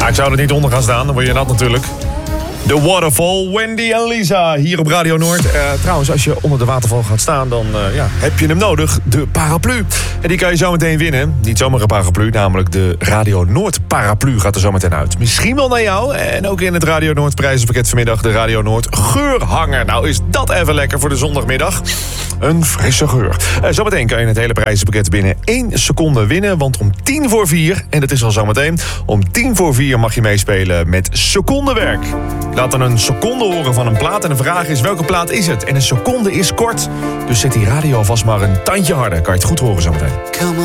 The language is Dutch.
Nou, ik zou er niet onder gaan staan, dan word je nat natuurlijk. The Waterfall, Wendy en Lisa, hier op Radio Noord. Trouwens, als je onder de waterval gaat staan, dan heb je hem nodig. De paraplu. En die kan je zo meteen winnen. Niet zomaar een paraplu, namelijk de Radio Noord paraplu gaat er zo meteen uit. Misschien wel naar jou. En ook in het Radio Noord prijzenpakket vanmiddag de Radio Noord geurhanger. Nou, is dat even lekker voor de zondagmiddag. Een frisse geur. Zometeen kan je het hele prijzenpakket binnen 1 seconde winnen. Want om 4:10, en dat is al zometeen, om 4:10 mag je meespelen met secondenwerk. Laat dan een seconde horen van een plaat en de vraag is welke plaat is het? En een seconde is kort, dus zet die radio alvast maar een tandje harder. Kan je het goed horen zometeen.